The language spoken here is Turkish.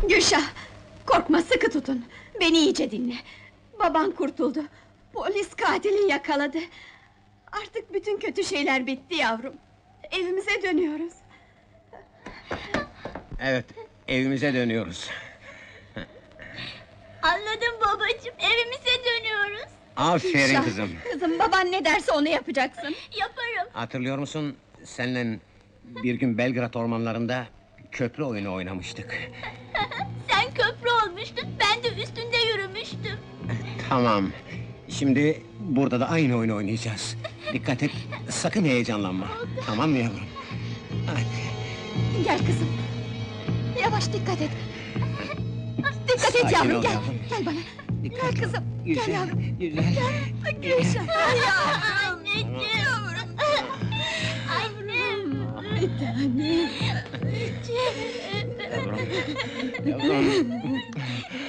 Gülşah! Korkma, sıkı tutun! Beni iyice dinle! Baban kurtuldu! Polis katili yakaladı! Artık bütün kötü şeyler bitti yavrum! Evimize dönüyoruz! Evet, evimize dönüyoruz. Anladım babacığım, evimize dönüyoruz. Aferin Gülşah, kızım. Kızım, baban ne derse onu yapacaksın! Yaparım. Hatırlıyor musun, seninle bir gün Belgrad ormanlarında köprü oyunu oynamıştık. Sen köprü olmuştun, ben de üstünde yürümüştüm. Tamam, şimdi burada da aynı oyunu oynayacağız. Dikkat et, sakın heyecanlanma. Tamam mı yavrum? Hadi. Gel kızım! Yavaş, dikkat et! Dikkat et Sakin yavrum, ol gel! yavrum. Gel bana! Dikkat Gel et. kızım, Güzel, gel yavrum! güzel. Gülşah! Anneciğim. Yavrum! Annem. Bir tanem! Yavrum, yavrum.